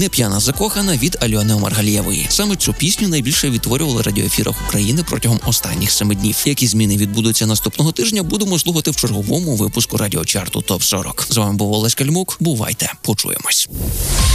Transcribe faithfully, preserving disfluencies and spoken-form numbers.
«Не п'яна закохана» від Альони Омаргалієвої. Саме цю пісню найбільше відтворювали в радіоефірах України протягом останніх семи днів. Які зміни відбудуться наступного тижня, будемо слухати в черговому випуску радіочарту топ сорок. З вами був Олесь Кальмук. Бувайте, почуємось.